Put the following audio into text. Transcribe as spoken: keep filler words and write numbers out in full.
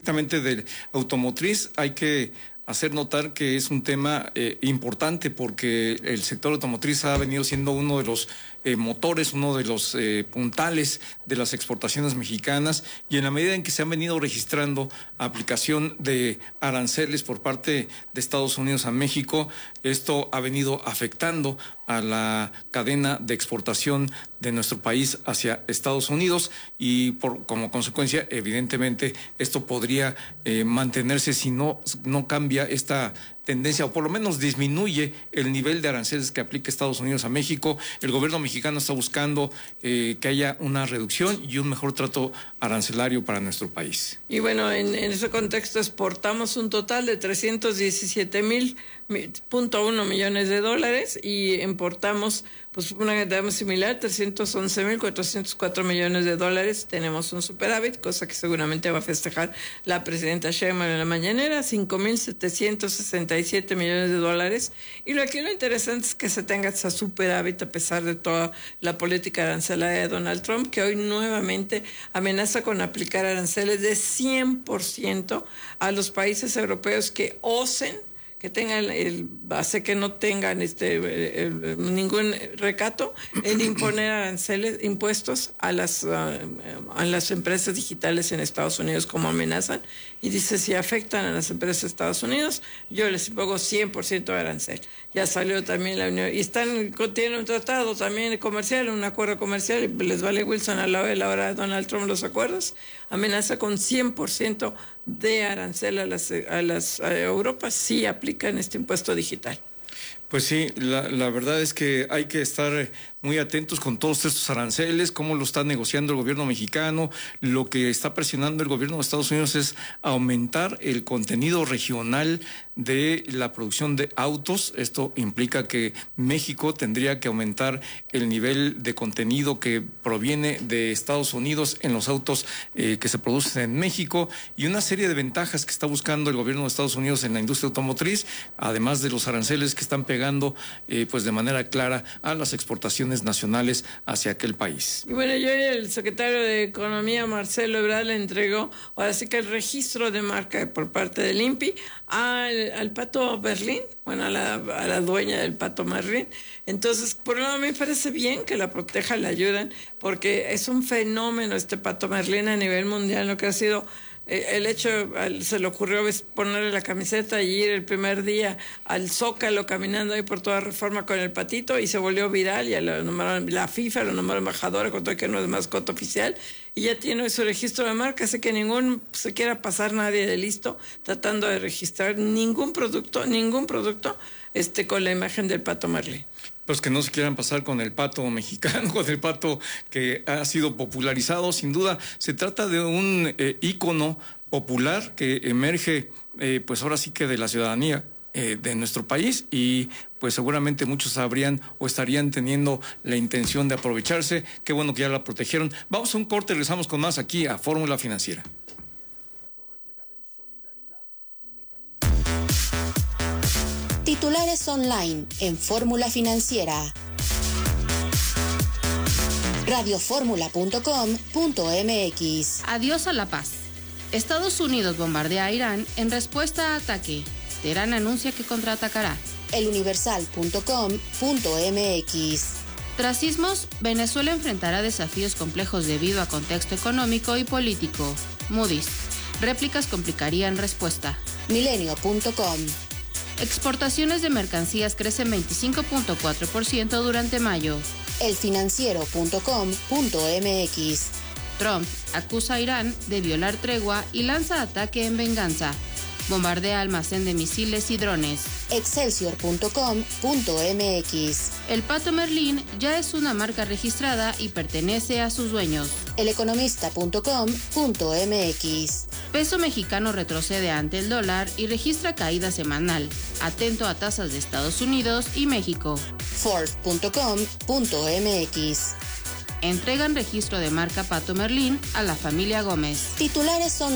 estrictamente de automotriz, hay que hacer notar que es un tema eh, importante porque el sector automotriz ha venido siendo uno de los eh, motores, uno de los eh, puntales de las exportaciones mexicanas, y en la medida en que se han venido registrando aplicación de aranceles por parte de Estados Unidos a México, esto ha venido afectando a la cadena de exportación de nuestro país hacia Estados Unidos, y por como consecuencia, evidentemente, esto podría eh, mantenerse si no, no cambia esta tendencia, o por lo menos disminuye el nivel de aranceles que aplica Estados Unidos a México. El gobierno mexicano está buscando eh, que haya una reducción y un mejor trato arancelario para nuestro país. Y bueno, en, en ese contexto exportamos un total de trescientos diecisiete mil punto uno millones de dólares y importamos pues una cantidad similar, trescientos once mil cuatrocientos cuatro millones de dólares. Tenemos un superávit, cosa que seguramente va a festejar la presidenta Sheinbaum en la mañanera, cinco mil setecientos sesenta y siete millones de dólares. Y lo aquí lo interesante es que se tenga ese superávit a pesar de toda la política arancelaria de Donald Trump, que hoy nuevamente amenaza con aplicar aranceles de cien por ciento a los países europeos que osen, que tengan el, hace que no tengan este el, el, ningún recato en imponer aranceles, impuestos a las uh, a las empresas digitales en Estados Unidos, como amenazan, y dice, si afectan a las empresas de Estados Unidos, yo les pongo cien por ciento de arancel. Ya salió también la Unión, y están, tienen un tratado también comercial, un acuerdo comercial, y les vale Wilson a la hora, a la hora de Donald Trump los acuerdos, amenaza con cien por ciento de arancel a las, a las a Europa si aplican este impuesto digital. Pues sí, la, la verdad es que hay que estar muy atentos con todos estos aranceles, cómo lo está negociando el gobierno mexicano. Lo que está presionando el gobierno de Estados Unidos es aumentar el contenido regional de la producción de autos. Esto implica que México tendría que aumentar el nivel de contenido que proviene de Estados Unidos en los autos eh, que se producen en México, y una serie de ventajas que está buscando el gobierno de Estados Unidos en la industria automotriz, además de los aranceles que están pegando eh, pues de manera clara a las exportaciones nacionales hacia aquel país. Y bueno, yo el secretario de Economía, Marcelo Ebrard, le entregó ahora sí que el registro de marca por parte del I N P I al, al Pato Merlín, bueno, a la, a la dueña del Pato Merlín. Entonces, por un lado me parece bien que la protejan, la ayuden, porque es un fenómeno este Pato Merlín a nivel mundial, lo que ha sido el hecho, se le ocurrió ponerle la camiseta y ir el primer día al Zócalo caminando ahí por toda Reforma con el patito, y se volvió viral, y a la, la FIFA lo nombró embajadora, contó que no es mascota oficial, y ya tiene su registro de marca, así que ningún se quiera pasar nadie de listo tratando de registrar ningún producto, ningún producto este con la imagen del Pato Merlín. Pues que no se quieran pasar con el pato mexicano, con el pato que ha sido popularizado. Sin duda, se trata de un eh, ícono popular que emerge, eh, pues ahora sí que de la ciudadanía eh, de nuestro país, y pues seguramente muchos habrían o estarían teniendo la intención de aprovecharse. Qué bueno que ya la protegieron. Vamos a un corte, regresamos con más aquí a Fórmula Financiera. Titulares online en Fórmula Financiera. radio fórmula punto com punto mx. Adiós a la paz. Estados Unidos bombardea a Irán en respuesta a ataque. Teherán anuncia que contraatacará. el universal punto com punto mx. Tras sismos, Venezuela enfrentará desafíos complejos debido a contexto económico y político. Moody's. Réplicas complicarían respuesta. milenio punto com. Exportaciones de mercancías crecen veinticinco punto cuatro por ciento durante mayo. el financiero punto com punto mx. Trump acusa a Irán de violar tregua y lanza ataque en venganza. Bombardea almacén de misiles y drones. excelsior punto com punto mx. El Pato Merlín ya es una marca registrada y pertenece a sus dueños. el economista punto com punto mx. Peso mexicano retrocede ante el dólar y registra caída semanal. Atento a tasas de Estados Unidos y México. forbes punto com punto mx. Entregan registro de marca Pato Merlín a la familia Gómez. Titulares son